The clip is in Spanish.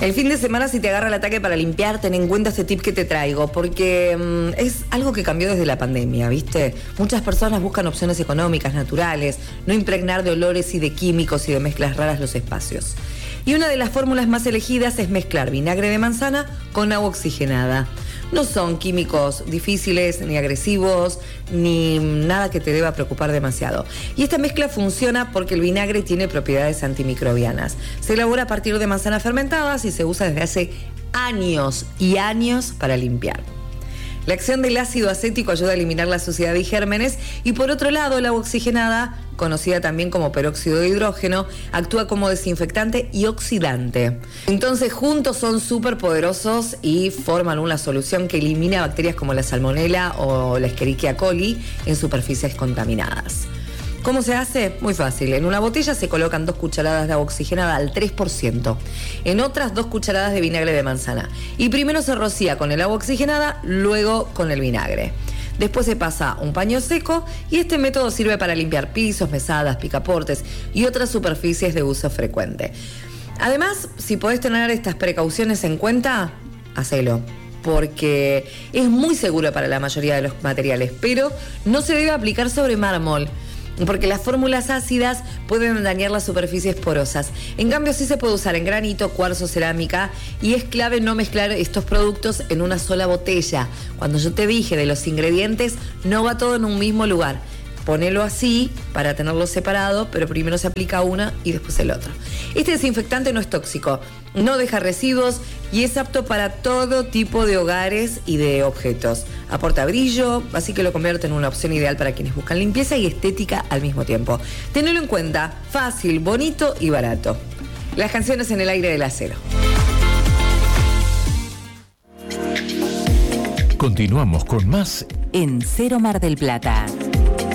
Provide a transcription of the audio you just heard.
El fin de semana, si te agarra el ataque para limpiar, ten en cuenta este tip que te traigo, porque es algo que cambió desde la pandemia, ¿viste? Muchas personas buscan opciones económicas, naturales, no impregnar de olores y de químicos y de mezclas raras los espacios. Y una de las fórmulas más elegidas es mezclar vinagre de manzana con agua oxigenada. No son químicos difíciles, ni agresivos, ni nada que te deba preocupar demasiado. Y esta mezcla funciona porque el vinagre tiene propiedades antimicrobianas. Se elabora a partir de manzanas fermentadas y se usa desde hace años y años para limpiar. La acción del ácido acético ayuda a eliminar la suciedad y gérmenes y por otro lado el agua oxigenada, conocida también como peróxido de hidrógeno, actúa como desinfectante y oxidante. Entonces juntos son súper poderosos y forman una solución que elimina bacterias como la salmonella o la Escherichia coli en superficies contaminadas. ¿Cómo se hace? Muy fácil. En una botella se colocan 2 cucharadas de agua oxigenada al 3%. En otras 2 cucharadas de vinagre de manzana. Y primero se rocía con el agua oxigenada, luego con el vinagre. Después se pasa un paño seco y este método sirve para limpiar pisos, mesadas, picaportes y otras superficies de uso frecuente. Además, si podés tener estas precauciones en cuenta, hacelo. Porque es muy seguro para la mayoría de los materiales, pero no se debe aplicar sobre mármol, porque las fórmulas ácidas pueden dañar las superficies porosas. En cambio, sí se puede usar en granito, cuarzo, cerámica, y es clave no mezclar estos productos en una sola botella. Cuando yo te dije de los ingredientes, no va todo en un mismo lugar. Ponelo así para tenerlo separado, pero primero se aplica una y después el otro. Este desinfectante no es tóxico, no deja residuos y es apto para todo tipo de hogares y de objetos. Aporta brillo, así que lo convierte en una opción ideal para quienes buscan limpieza y estética al mismo tiempo. Tenelo en cuenta, fácil, bonito y barato. Las canciones en el aire del acero. Continuamos con más en Cero Mar del Plata.